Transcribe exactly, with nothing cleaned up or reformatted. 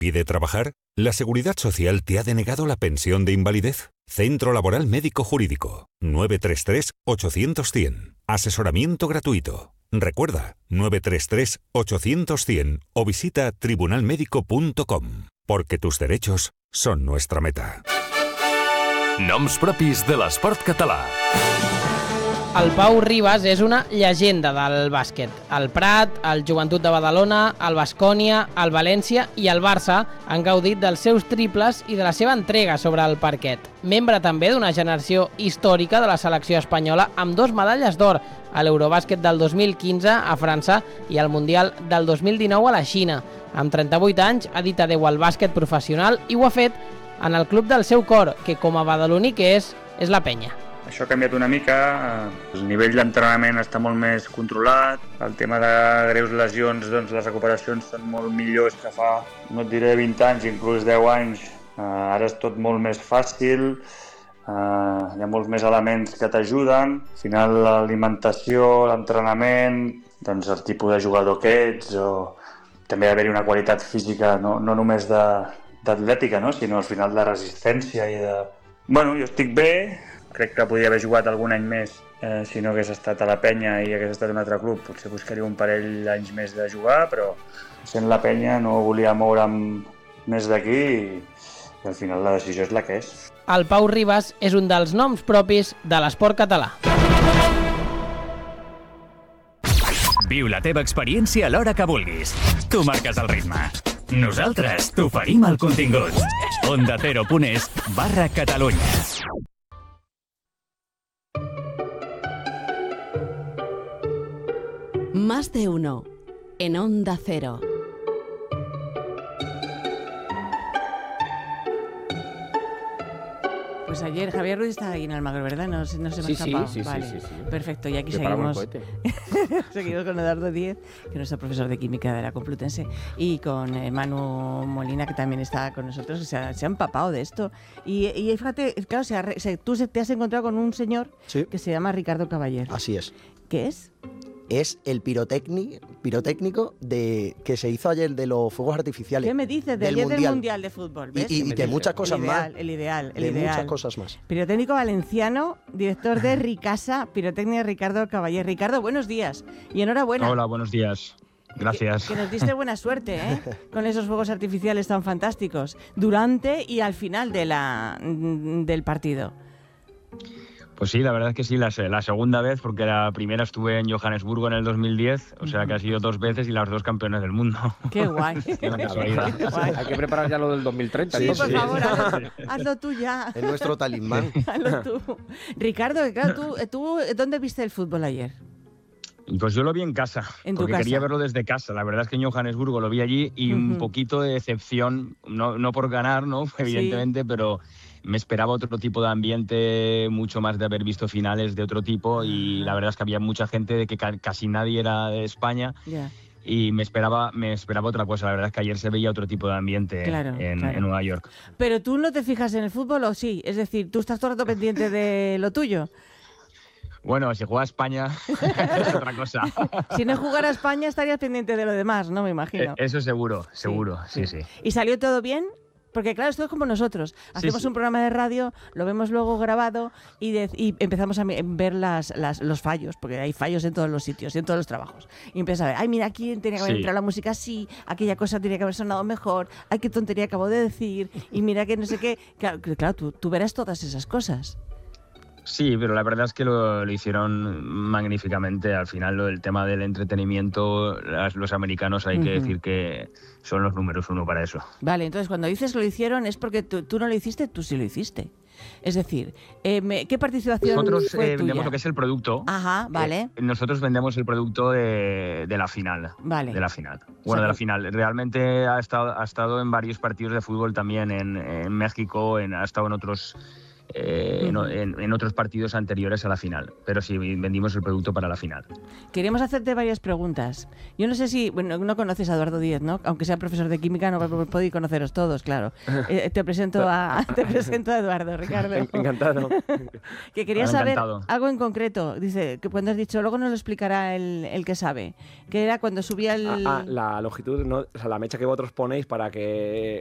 ¿Impide trabajar? ¿La Seguridad Social te ha denegado la pensión de invalidez? Centro Laboral Médico Jurídico. nueve tres tres, ochocientos, cien. Asesoramiento gratuito. Recuerda, nueve tres tres, ochocientos, cien o visita tribunal médico punto com. Porque tus derechos son nuestra meta. Noms propis de l'esport català. El Pau Ribas és una llegenda del bàsquet. El Prat, el Joventut de Badalona, el Baskonia, el València i el Barça han gaudit dels seus triples i de la seva entrega sobre el parquet. Membre també d'una generació històrica de la selecció espanyola amb dos medalles d'or a l'Eurobàsquet del dos mil quinze a França i al Mundial del dos mil dinou a la Xina. Amb trenta-vuit anys ha dit adeu al bàsquet professional i ho ha fet en el club del seu cor, que com a badaloní que és, és la Penya. Això ha canviat una mica, el nivell d'entrenament està molt més controlat, el tema de greus lesions, doncs les recuperacions són molt millors que fa, no et diré vint anys, inclús deu anys, ara és tot molt més fàcil, hi ha molts més elements que t'ajuden, al final l'alimentació, l'entrenament, doncs el tipus de jugador que ets, o també haver-hi una qualitat física no, no només d'atlètica, no? Sinó al final de resistència i de... Bueno, jo estic bé, crec que podria haver jugat algun any més eh, si no hagués estat a la Penya i hagués estat en un altre club. Potser buscaria un parell d'anys més de jugar, però sent la Penya no volia moure'm més d'aquí i, i al final la decisió és la que és. El Pau Ribas és un dels noms propis de l'esport català. Viu la teva experiència a l'hora que vulguis. Tu marques el ritme. Nosaltres t'oferim el contingut. Onda Cero punt es barra Catalunya. Más de uno, en Onda Cero. Pues ayer Javier Ruiz estaba ahí en Almagro, ¿verdad? No, no se me sí, ha escapado. Sí, sí, vale. sí, sí, sí. Perfecto, y aquí Preparamos seguimos. Seguimos con Eduardo Díez, que es nuestro profesor de Química de la Complutense, y con eh, Manu Molina, que también está con nosotros, que se ha, se ha empapado de esto. Y, y fíjate, claro, se ha, se, tú te has encontrado con un señor sí. que se llama Ricardo Caballero. Así es. ¿Qué es? Es el pirotécnico, pirotécnico de, que se hizo ayer de los fuegos artificiales. ¿Qué me dices? De del ayer mundial. del Mundial de Fútbol. ¿Ves? Y, y, y de muchas cosas el ideal, más. El ideal, el de ideal. muchas cosas más. Pirotécnico valenciano, director de Ricasa, pirotecnia Ricardo Caballero. Ricardo, buenos días y enhorabuena. Hola, buenos días. Gracias. Que, que nos diste buena suerte, ¿eh? Con esos fuegos artificiales tan fantásticos, durante y al final de la, del partido. Pues sí, la verdad es que sí, la, la segunda vez, porque la primera estuve en Johannesburgo en el dos mil diez, o sea que ha sido dos veces y las dos campeones del mundo. ¡Qué guay! Qué casualidad. Qué guay. Hay que preparar ya lo del dos mil treinta. Sí, ¿no? por sí. favor, hazlo, hazlo tú ya. Es nuestro talismán. Hazlo tú. Ricardo, claro, ¿tú, ¿tú dónde viste el fútbol ayer? Pues yo lo vi en casa, ¿En tu porque casa? quería verlo desde casa. La verdad es que en Johannesburgo lo vi allí y uh-huh. un poquito de decepción, no, no por ganar, ¿no? Evidentemente, sí. pero... me esperaba otro tipo de ambiente, mucho más de haber visto finales de otro tipo y la verdad es que había mucha gente de que ca- casi nadie era de España yeah. y me esperaba me esperaba otra cosa. La verdad es que ayer se veía otro tipo de ambiente claro, en, claro. en Nueva York. ¿Pero tú no te fijas en el fútbol o sí? Es decir, ¿tú estás todo el rato pendiente de lo tuyo? Bueno, si juega España es otra cosa. Si no jugara España estarías pendiente de lo demás, ¿no? Me imagino. Eso seguro, seguro, sí, sí. sí. sí. ¿Y salió todo bien? Porque claro, esto es como nosotros. Hacemos sí, sí. un programa de radio, lo vemos luego grabado y, de, y empezamos a ver las, las, los fallos, porque hay fallos en todos los sitios y en todos los trabajos. Y empiezas a ver, ay, mira, aquí tenía que haber sí. entrado la música así, aquella cosa tenía que haber sonado mejor, ay, qué tontería acabo de decir, y mira que no sé qué. Claro, claro tú, tú verás todas esas cosas. Sí, pero la verdad es que lo, lo hicieron magníficamente. Al final, lo del tema del entretenimiento, las, los americanos hay uh-huh. que decir que son los números uno para eso. Vale, entonces cuando dices que lo hicieron es porque tú, tú no lo hiciste, tú sí lo hiciste. Es decir, eh, me, ¿qué participación nosotros fue eh, vendemos lo que es el producto. Ajá, vale. Eh, nosotros vendemos el producto de, de la final. Vale. De la final. Bueno, o sea, de la final. Realmente ha estado, ha estado en varios partidos de fútbol también en, en México, en, ha estado en otros... eh, uh-huh. en, en otros partidos anteriores a la final, pero sí vendimos el producto para la final. Queríamos hacerte varias preguntas. Yo no sé si, bueno, no conoces a Eduardo Díez, ¿no? Aunque sea profesor de química, no podéis conoceros todos, claro. Eh, te presento a te presento a Eduardo, Ricardo. Encantado. Que quería Claro, saber encantado. algo en concreto. Dice que cuando has dicho, luego nos lo explicará el, el que sabe, que era cuando subía el... Ah, ah, la longitud, ¿no? O sea, la mecha que vosotros ponéis para que